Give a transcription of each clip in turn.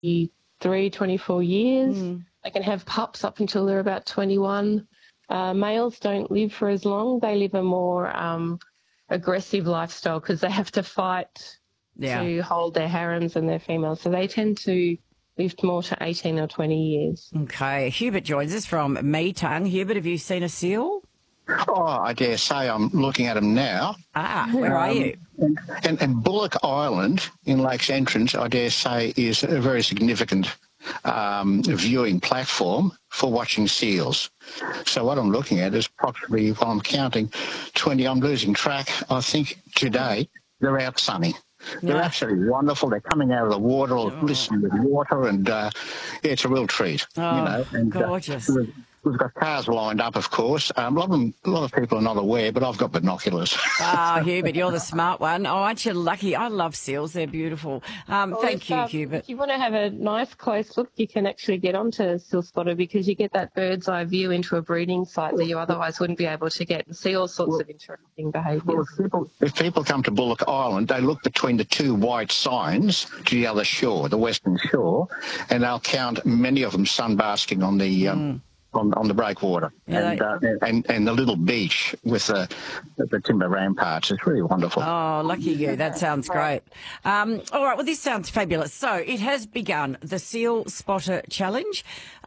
23, 24 years. They can have pups up until they're about 21. Males don't live for as long. They live a more aggressive lifestyle because they have to fight to hold their harems and their females. So they tend to live more to 18 or 20 years. Okay. Hubert joins us from Metung. Hubert, have you seen a seal? Oh, I dare say I'm looking at them now. Where are you? And Bullock Island in Lakes Entrance, I dare say, is a very significant viewing platform for watching seals. So what I'm looking at is approximately, while I'm counting 20, I'm losing track, I think today they're out sunning. They're absolutely wonderful. They're coming out of the water, or glistening with water, and it's a real treat. Gorgeous. We've got cars lined up, of course. A lot of people are not aware, but I've got binoculars. Hubert, you're the smart one. Oh, aren't you lucky? I love seals. They're beautiful. Thank you, Hubert. If you want to have a nice close look, you can actually get onto Seal Spotter because you get that bird's eye view into a breeding site that you otherwise wouldn't be able to get and see all sorts of interesting behaviours. If people come to Bullock Island, they look between the two white signs to the other shore, the western shore, and they'll count many of them sunbasking on the on the breakwater and the little beach with the timber ramparts. It's really wonderful. Oh, lucky you. That sounds great. All right, well, this sounds fabulous. So it has begun, the Seal Spotter Challenge.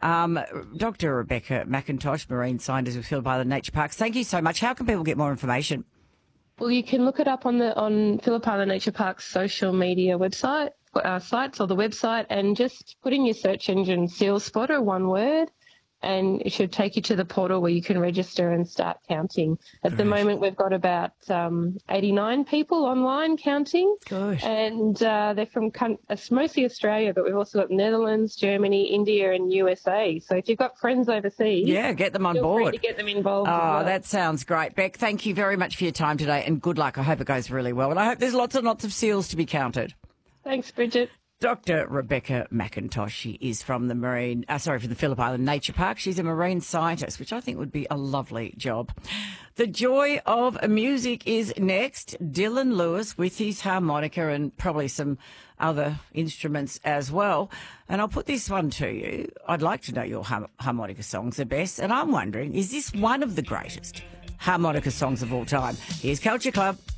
Dr. Rebecca McIntosh, marine scientist with Phillip Island Nature Parks, thank you so much. How can people get more information? Well, you can look it up on Phillip Island Nature Park's social media website, sites or the website, and just put in your search engine Seal Spotter, one word, and it should take you to the portal where you can register and start counting. At the moment, we've got about 89 people online counting. Gosh. And they're from mostly Australia, but we've also got Netherlands, Germany, India and USA. So if you've got friends overseas, get them on feel board. free to get them involved. Oh, that sounds great. Beck, thank you very much for your time today and good luck. I hope it goes really well. And I hope there's lots and lots of seals to be counted. Thanks, Bridget. Dr. Rebecca McIntosh, she is from the Phillip Island Nature Park. She's a marine scientist, which I think would be a lovely job. The Joy of Music is next. Dylan Lewis with his harmonica and probably some other instruments as well. And I'll put this one to you. I'd like to know your harmonica songs the best. And I'm wondering, is this one of the greatest harmonica songs of all time? Here's Culture Club.